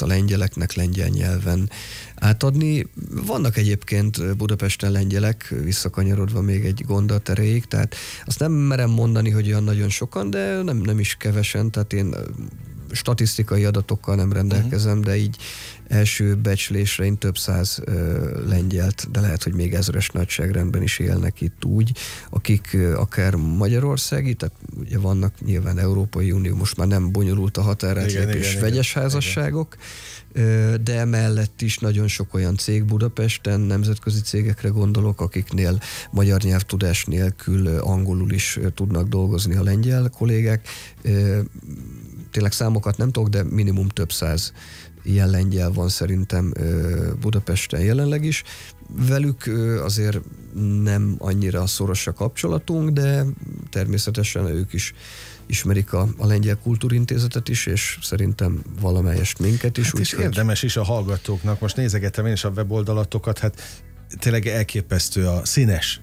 a lengyeleknek lengyel nyelven átadni. Vannak egyébként Budapesten lengyelek, visszakanyarodva még egy gondot erejéig, tehát azt nem merem mondani, hogy olyan nagyon sokan, de nem is kevesen, tehát én statisztikai adatokkal nem rendelkezem, de így első becslésre én több száz lengyelt, de lehet, hogy még ezres nagyságrendben is élnek itt úgy, akik akár magyarországi, tehát ugye vannak nyilván Európai Unió, most már nem bonyolult a határátlépés, vegyes házasságok, de emellett is nagyon sok olyan cég Budapesten, nemzetközi cégekre gondolok, akiknél magyar nyelvtudás nélkül angolul is tudnak dolgozni a lengyel kollégák. Tényleg számokat nem tudok, de minimum több száz ilyen lengyel van szerintem Budapesten jelenleg is. Velük azért nem annyira szoros a kapcsolatunk, de természetesen ők is ismerik a Lengyel Kultúrintézetet is, és szerintem valamelyest minket is. Hát és érdemes is a hallgatóknak, most nézegettem én is a weboldalatokat, hát tényleg elképesztő a színes,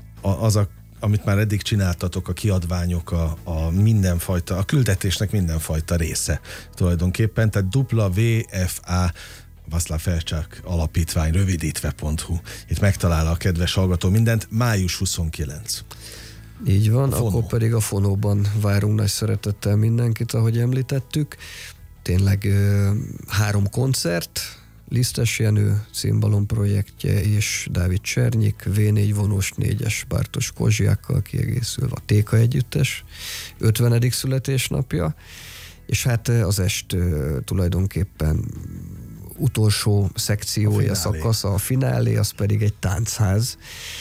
amit már eddig csináltatok, a kiadványok, a mindenfajta, a küldetésnek mindenfajta része tulajdonképpen, tehát WFA Václav Felczak alapítvány rövidítve.hu. Itt megtalál a kedves hallgató mindent, május 29. Így van, akkor pedig a Fonóban várunk nagy szeretettel mindenkit, ahogy említettük. Tényleg 3 koncert, Lisztes Jenő cimbalom projektje és Dávid Csernyik, V4 vonós 4-es Bártos Kozsiákkal kiegészülve a Téka együttes 50. születésnapja, és hát az est tulajdonképpen utolsó szekciója, szakasza, a finálé, az pedig egy táncház,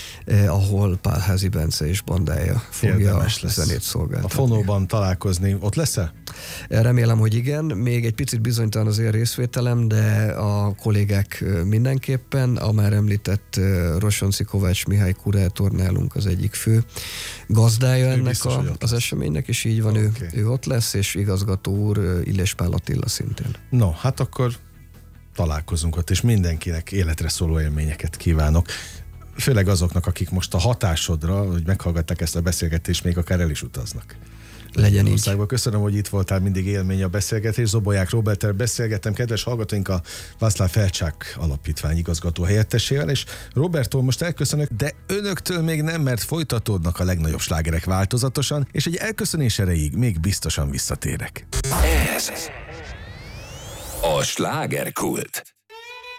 ahol Pálházi Bence és bandája fogja a zenét szolgáltatni. A Fonóban találkozni, ott lesz-e? Remélem, hogy igen. Még egy picit bizonytalan az én részvételem, de a kollégák mindenképpen. A már említett Rosonci Kovács Mihály kurátor nálunk az egyik fő gazdája ennek biztos, az eseménynek, és így van, ő ott lesz, és igazgató úr Illés Pál Attila szintén. No, hát akkor találkozunk ott, és mindenkinek életre szóló élményeket kívánok. Főleg azoknak, akik most a hatásodra, hogy meghallgatták ezt a beszélgetést, még akár el is utaznak. Legyen így. Köszönöm, hogy itt voltál, mindig élmény a beszélgetés. Zobolyák Róberttel beszélgettem, kedves hallgatóink, a Václav Felczak alapítvány igazgató helyettesével, és Roberttól most elköszönök, de önöktől még nem, mert folytatódnak a legnagyobb slágerek változatosan, és egy elköszönés erejéig még biztosan visszatérek. Ez a Slágerkult.